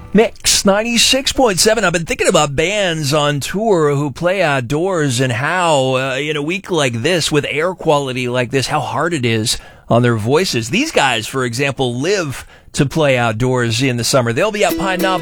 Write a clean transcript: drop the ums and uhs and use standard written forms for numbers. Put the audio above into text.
Mix 96.7. I've been thinking about bands on tour who play outdoors and how, in a week like this, with air quality like this, how hard it is on their voices. These guys, for example, live to play outdoors in the summer. They'll be at Pine Knob